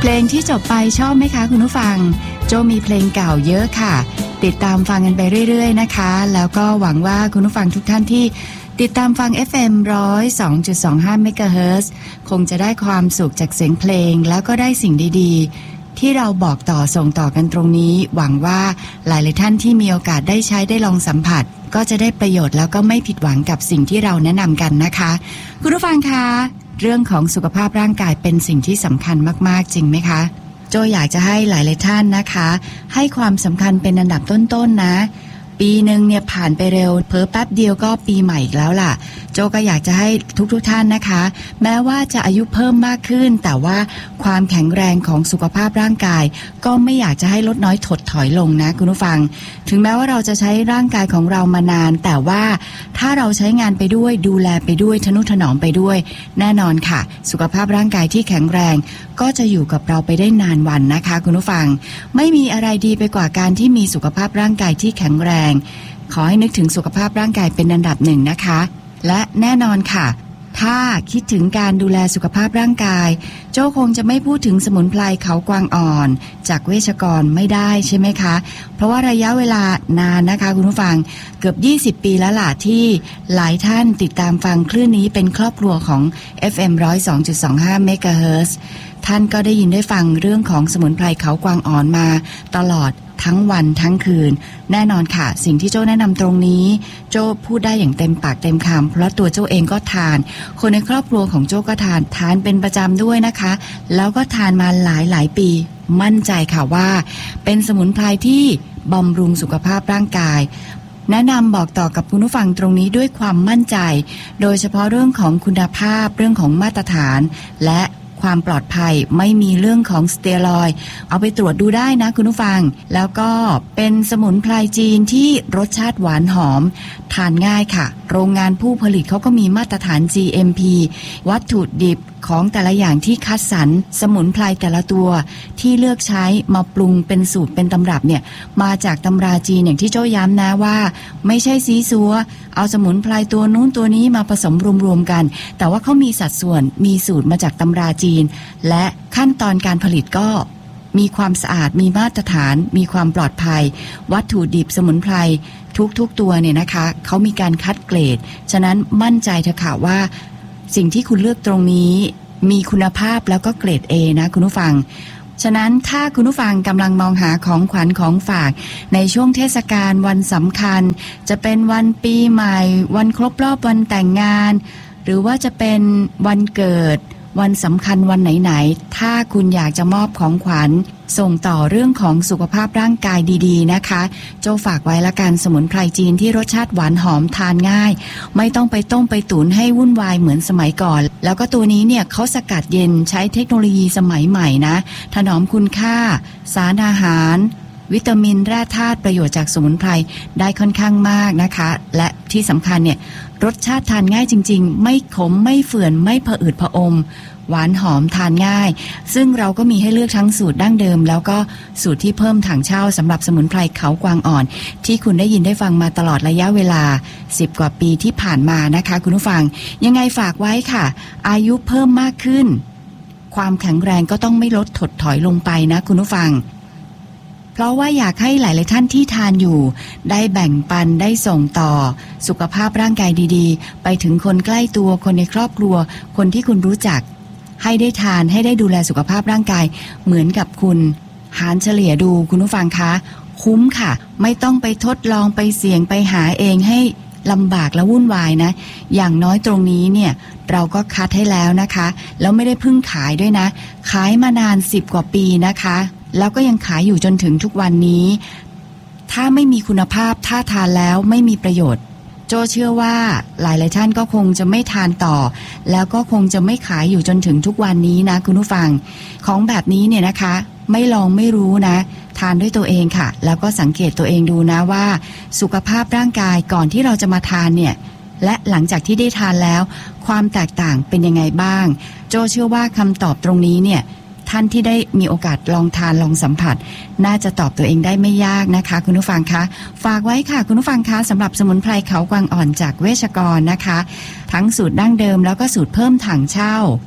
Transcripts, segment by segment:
เพลงที่จบไปชอบไหมคะคุณผู้ฟังโจมีเพลงเก่าเยอะค่ะติดตามฟังกันไปเรื่อยๆนะคะแล้วก็หวังว่าคุณผู้ฟังทุกท่านที่ติดตามฟัง FM 102.25 เมกะเฮิรตซ์คงจะได้ความสุขจากเสียงเพลงแล้วก็ได้สิ่งดีๆที่เราบอกต่อส่งต่อกันตรงนี้หวังว่าหลายๆท่านที่มีโอกาสได้ใช้ได้ลองสัมผัสก็จะได้ประโยชน์แล้วก็ไม่ผิดหวังกับสิ่งที่เราแนะนำกันนะคะคุณผู้ฟังคะเรื่องของสุขภาพร่างกายเป็นสิ่งที่สำคัญมากๆจริงไหมคะโจอยากจะให้หลายๆท่านนะคะให้ความสำคัญเป็นอันดับต้นๆนะปีนึงเนี่ยผ่านไปเร็วเผลอแป๊บเดียวก็ปีใหม่อีกแล้วล่ะโจก็อยากจะให้ทุกท่านนะคะแม้ว่าจะอายุเพิ่มมากขึ้นแต่ว่าความแข็งแรงของสุขภาพร่างกายก็ไม่อยากจะให้ลดน้อยถดถอยลงนะคุณผู้ฟังถึงแม้ว่าเราจะใช้ร่างกายของเรามานานแต่ว่าถ้าเราใช้งานไปด้วยดูแลไปด้วยทนุถนอมไปด้วยแน่นอนค่ะสุขภาพร่างกายที่แข็งแรงก็จะอยู่กับเราไปได้นานวันนะคะคุณผู้ฟังไม่มีอะไรดีไปกว่าการที่มีสุขภาพร่างกายที่แข็งแรงขอให้นึกถึงสุขภาพร่างกายเป็นอันดับหนึ่งนะคะและแน่นอนค่ะถ้าคิดถึงการดูแลสุขภาพร่างกายโจ้คงจะไม่พูดถึงสมุนไพรเขากวางอ่อนจากเวชกรไม่ได้ใช่ไหมคะเพราะว่าระยะเวลานานนะคะคุณผู้ฟังเกือบ20 ปีแล้วล่ะที่หลายท่านติดตามฟังคลื่นนี้เป็นครอบครัวของ FM 102.25 เมกะเฮิรตซ์ท่านก็ได้ยินได้ฟังเรื่องของสมุนไพรเขากวางอ่อนมาตลอดทั้งวันทั้งคืนแน่นอนค่ะสิ่งที่โจ้แนะนำตรงนี้โจ้พูดได้อย่างเต็มปากเต็มคำเพราะตัวโจ้เองก็ทานคนในครอบครัวของโจ้ก็ทานเป็นประจำด้วยนะคะแล้วก็ทานมาหลายปีมั่นใจค่ะว่าเป็นสมุนไพรที่บำรุงสุขภาพร่างกายแนะนำบอกต่อกับคุณผู้ฟังตรงนี้ด้วยความมั่นใจโดยเฉพาะเรื่องของคุณภาพเรื่องของมาตรฐานและความปลอดภัยไม่มีเรื่องของสเตียรอยด์เอาไปตรวจดูได้นะคุณผู้ฟังแล้วก็เป็นสมุนไพรจีนที่รสชาติหวานหอมทานง่ายค่ะโรงงานผู้ผลิตเขาก็มีมาตรฐาน GMP วัตถุดิบของแต่ละอย่างที่คัดสรรสมุนไพรแต่ละตัวที่เลือกใช้มาปรุงเป็นสูตรเป็นตำรับเนี่ยมาจากตำราจีนอย่างที่โจ้ย้ำนะว่าไม่ใช่ซีซัวเอาสมุนไพรตัวนู้นตัวนี้มาผสมรวมๆกันแต่ว่าเขามีสัดส่วนมีสูตรมาจากตำราจีนและขั้นตอนการผลิตก็มีความสะอาดมีมาตรฐานมีความปลอดภัยวัตถุดิบสมุนไพรทุกตัวเนี่ยนะคะเขามีการคัดเกรดฉะนั้นมั่นใจเถอะค่ะว่าสิ่งที่คุณเลือกตรงนี้มีคุณภาพแล้วก็เกรด A นะคุณผู้ฟังฉะนั้นถ้าคุณผู้ฟังกำลังมองหาของขวัญของฝากในช่วงเทศกาลวันสำคัญจะเป็นวันปีใหม่วันครบรอบวันแต่งงานหรือว่าจะเป็นวันเกิดวันสำคัญวันไหนๆถ้าคุณอยากจะมอบของขวัญส่งต่อเรื่องของสุขภาพร่างกายดีๆนะคะโจฝากไว้ละกันสมุนไพรจีนที่รสชาติหวานหอมทานง่ายไม่ต้องไปต้มไปตุ๋นให้วุ่นวายเหมือนสมัยก่อนแล้วก็ตัวนี้เนี่ยเขาสกัดเย็นใช้เทคโนโลยีสมัยใหม่นะถนอมคุณค่าสารอาหารวิตามินแร่ธาตุประโยชน์จากสมุนไพรได้ค่อนข้างมากนะคะและที่สำคัญเนี่ยรสชาติทานง่ายจริงๆไม่ขมไม่เฝื่อนไม่ผะอืดผะอมหวานหอมทานง่ายซึ่งเราก็มีให้เลือกทั้งสูตรดั้งเดิมแล้วก็สูตรที่เพิ่มถังเช่าสำหรับสมุนไพรเขากวางอ่อนที่คุณได้ยินได้ฟังมาตลอดระยะเวลา10กว่าปีที่ผ่านมานะคะคุณผู้ฟังยังไงฝากไว้ค่ะอายุเพิ่มมากขึ้นความแข็งแรงก็ต้องไม่ลดถดถอยลงไปนะคุณผู้ฟังเพราะว่าอยากให้หลายๆท่านที่ทานอยู่ได้แบ่งปันได้ส่งต่อสุขภาพร่างกายดีๆไปถึงคนใกล้ตัวคนในครอบครัวคนที่คุณรู้จักให้ได้ทานให้ได้ดูแลสุขภาพร่างกายเหมือนกับคุณหารเฉลี่ยดูคุณผู้ฟังคะคุ้มค่ะไม่ต้องไปทดลองไปเสี่ยงไปหาเองให้ลำบากและวุ่นวายนะอย่างน้อยตรงนี้เนี่ยเราก็คัดให้แล้วนะคะแล้วไม่ได้เพิ่งขายด้วยนะขายมานาน10กว่าปีนะคะแล้วก็ยังขายอยู่จนถึงทุกวันนี้ถ้าไม่มีคุณภาพถ้าทานแล้วไม่มีประโยชน์โจเชื่อว่าหลายๆท่านก็คงจะไม่ทานต่อแล้วก็คงจะไม่ขายอยู่จนถึงทุกวันนี้นะคุณผู้ฟังของแบบนี้เนี่ยนะคะไม่ลองไม่รู้นะทานด้วยตัวเองค่ะแล้วก็สังเกตตัวเองดูนะว่าสุขภาพร่างกายก่อนที่เราจะมาทานเนี่ยและหลังจากที่ได้ทานแล้วความแตกต่างเป็นยังไงบ้างโจเชื่อว่าคำตอบตรงนี้เนี่ยท่านที่ได้มีโอกาสลองทานลองสัมผัสน่าจะตอบตัวเองได้ไม่ยากนะคะคุณผู้ฟังคะฝากไว้ค่ะคุณผู้ฟังคะสำหรับสมุนไพรเขากวางอ่อนจากเวชกรนะคะทั้งสูตรดั้งเดิมแล้วก็สูตรเพิ่มถังเช่าท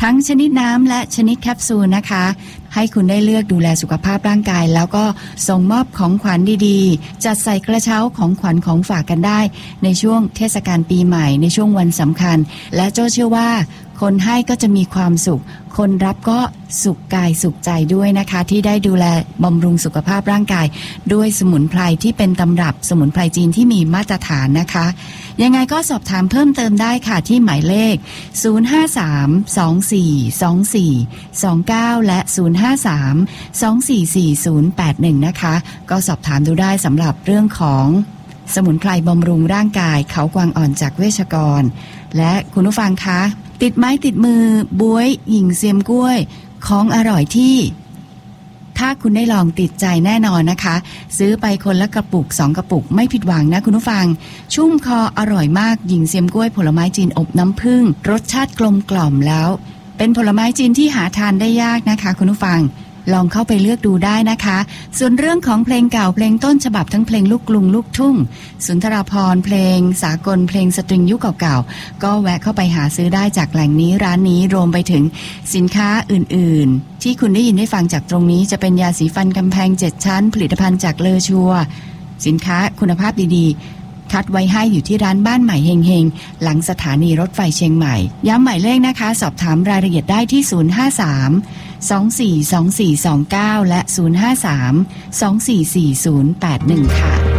ทั้งชนิดน้ำและชนิดแคปซูลนะคะให้คุณได้เลือกดูแลสุขภาพร่างกายแล้วก็ส่งมอบของขวัญดีๆจัดใส่กระเช้าของขวัญของฝากกันได้ในช่วงเทศกาลปีใหม่ในช่วงวันสำคัญและโจ้เชื่อว่าคนให้ก็จะมีความสุขคนรับก็สุขกายสุขใจด้วยนะคะที่ได้ดูแลบำรุงสุขภาพร่างกายด้วยสมุนไพรที่เป็นตำรับสมุนไพรจีนที่มีมาตรฐานนะคะยังไงก็สอบถามเพิ่มเติมได้ค่ะที่หมายเลข053-2424-29และ053-244081นะคะก็สอบถามดูได้สำหรับเรื่องของสมุนไพรบำรุงร่างกายเขากวางอ่อนจากเวชกรและคุณผู้ฟังคะติดไม้ติดมือบ๊วยหยิ่งเซียมกล้วยของอร่อยที่ถ้าคุณได้ลองติดใจแน่นอนนะคะซื้อไปคนละกระปุก2กระปุกไม่ผิดหวังนะคุณผู้ฟังชุ่มคออร่อยมากหยิ่งเซียมกล้วยผลไม้จีนอบน้ำผึ้งรสชาติกลมกล่อมแล้วเป็นผลไม้จีนที่หาทานได้ยากนะคะคุณผู้ฟังลองเข้าไปเลือกดูได้นะคะส่วนเรื่องของเพลงเก่าเพลงต้นฉบับทั้งเพลงลูกกรุงลูกทุ่งสุนทรภรณ์เพลงสากลเพลงสตริงยุคเก่าๆก็แวะเข้าไปหาซื้อได้จากแหล่งนี้ร้านนี้รวมไปถึงสินค้าอื่นๆที่คุณได้ยินได้ฟังจากตรงนี้จะเป็นยาสีฟันกำแพง7ชั้นผลิตภัณฑ์จากเลอชัวสินค้าคุณภาพดีๆคัดไว้ให้อยู่ที่ร้านบ้านใหม่เฮงๆหลังสถานีรถไฟเชียงใหม่ย้ำหมายเลขนะคะสอบถามรายละเอียดได้ที่053-242429และ053-244081ค่ะ